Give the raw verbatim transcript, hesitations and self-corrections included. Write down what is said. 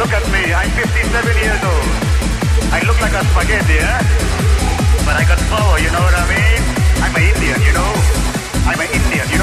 look at me. I'm fifty-seven years old. I look like a spaghetti, eh? But I got power, you know what I mean? I'm an Indian, you know? I'm an Indian, you